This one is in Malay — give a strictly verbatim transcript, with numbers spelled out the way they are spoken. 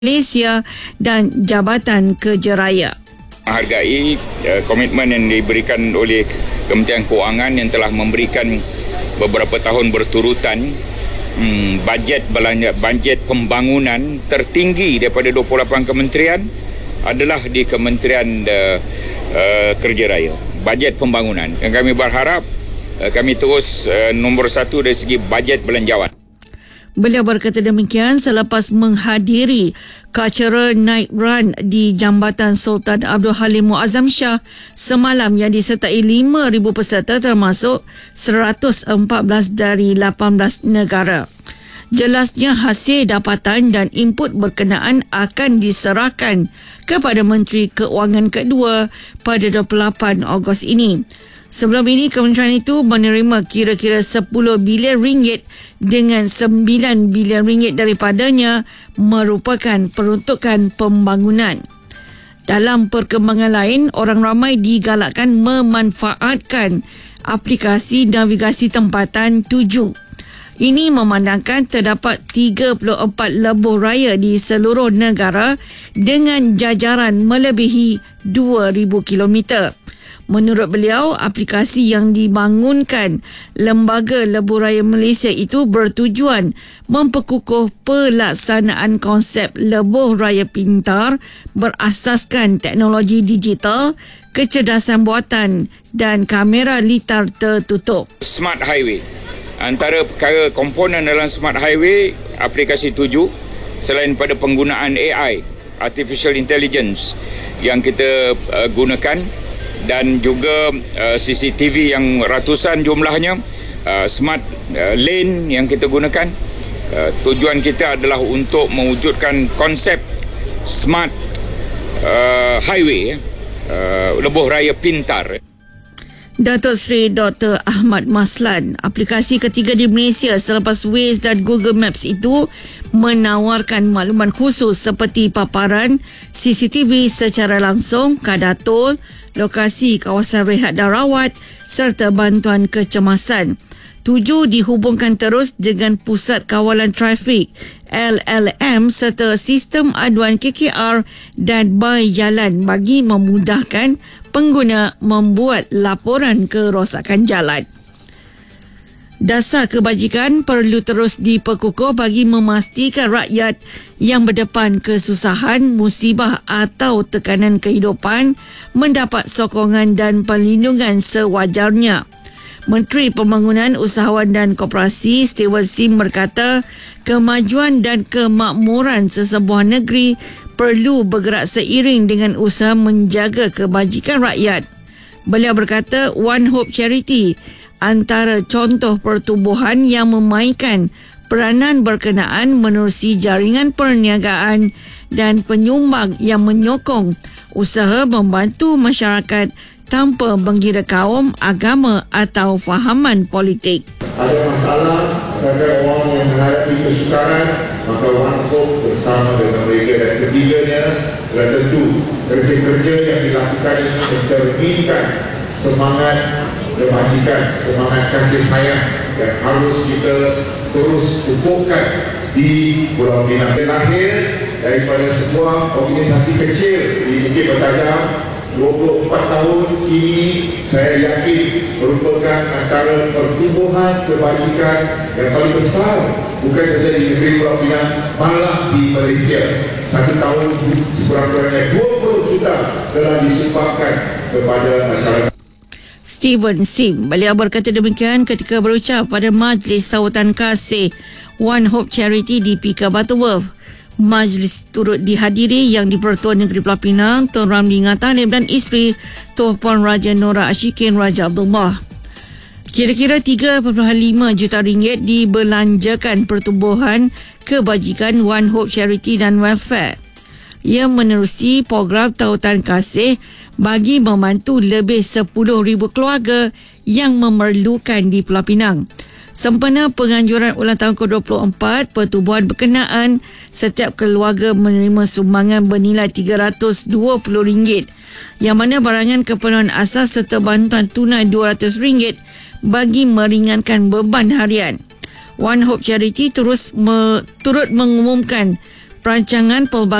Malaysia dan Jabatan Kerja Raya. Menghargai uh, komitmen yang diberikan oleh Kementerian Kewangan yang telah memberikan beberapa tahun berturutan um, bajet belanja bajet pembangunan tertinggi daripada dua puluh lapan kementerian adalah di Kementerian uh, uh, Kerja Raya. Bajet pembangunan yang kami berharap uh, kami terus uh, nombor satu dari segi bajet belanjawan. Beliau berkata demikian selepas menghadiri Cultural Night Run di Jambatan Sultan Abdul Halim Muazzam Shah semalam yang disertai lima ribu peserta termasuk seratus empat belas dari lapan belas negara. Jelasnya hasil dapatan dan input berkenaan akan diserahkan kepada Menteri Keuangan kedua pada dua puluh lapan Ogos ini. Sebelum ini, kementerian itu menerima kira-kira sepuluh bilion ringgit dengan sembilan bilion ringgit daripadanya merupakan peruntukan pembangunan. Dalam perkembangan lain, orang ramai digalakkan memanfaatkan aplikasi navigasi tempatan tujuh. Ini memandangkan terdapat tiga puluh empat lebuh raya di seluruh negara dengan jajaran melebihi dua ribu kilometer. Menurut beliau, aplikasi yang dibangunkan Lembaga Lebuh Raya Malaysia itu bertujuan memperkukuh pelaksanaan konsep lebuh raya pintar berasaskan teknologi digital, kecerdasan buatan dan kamera litar tertutup. Smart Highway. Antara perkara komponen dalam Smart Highway, aplikasi tujuh, selain pada penggunaan A I, Artificial Intelligence yang kita uh, gunakan, dan juga uh, C C T V yang ratusan jumlahnya, uh, smart uh, lane yang kita gunakan. Uh, tujuan kita adalah untuk mewujudkan konsep smart uh, highway, uh, lebuh raya pintar. Datuk Seri Doktor Ahmad Maslan, aplikasi ketiga di Malaysia selepas Waze dan Google Maps itu menawarkan maklumat khusus seperti paparan C C T V secara langsung, kadar tol, lokasi kawasan rehat dan rawat serta bantuan kecemasan. Tujuh dihubungkan terus dengan Pusat Kawalan Trafik L L M serta sistem aduan K K R dan bai jalan bagi memudahkan pengguna membuat laporan kerosakan jalan. Dasar kebajikan perlu terus diperkukuh bagi memastikan rakyat yang berdepan kesusahan, musibah atau tekanan kehidupan mendapat sokongan dan perlindungan sewajarnya. Menteri Pembangunan Usahawan dan Koperasi Stewart Sim berkata, kemajuan dan kemakmuran sesebuah negeri perlu bergerak seiring dengan usaha menjaga kebajikan rakyat. Beliau berkata, One Hope Charity antara contoh pertubuhan yang memainkan peranan berkenaan menerusi jaringan perniagaan dan penyumbang yang menyokong usaha membantu masyarakat tanpa mengira kaum, agama atau fahaman politik. Ada masalah, ada orang yang menghadapi kesukaran, maka One Hope bersama dengan mereka dan ketiganya dan tentu kerja-kerja yang dilakukan ini mencerminkan semangat kebajikan, semangat kasih sayang yang harus kita terus pupukkan di Pulau Pinang. Lahir daripada sebuah organisasi kecil di Bukit Bertajam, dua puluh empat tahun kini saya yakin merupakan antara pertumbuhan kebajikan yang paling besar bukan saja di negeri Pulau Pinang, malah di Malaysia. Satu tahun sekurang-kurangnya dua puluh juta telah disumbangkan kepada masyarakat. Stephen Sim, beliau berkata demikian ketika berucap pada Majlis Tawatan Kasih One Hope Charity di Pika Butterworth. Majlis turut dihadiri Yang di-Pertuan Negeri Pulau Pinang, Tun Ramli Ngatalib dan isteri Tuan Puan Raja Nora Ashikin Raja Abdullah. Kira-kira tiga perpuluhan lima juta ringgit dibelanjakan pertubuhan kebajikan One Hope Charity dan Welfare. Ia menerusi program tautan kasih bagi membantu lebih sepuluh ribu keluarga yang memerlukan di Pulau Pinang. Sempena penganjuran ulang tahun ke dua puluh empat pertubuhan berkenaan, setiap keluarga menerima sumbangan bernilai tiga ratus dua puluh ringgit, yang mana barangan keperluan asas serta bantuan tunai dua ratus ringgit bagi meringankan beban harian. One Hope Charity terus me, turut mengumumkan perancangan pelbagai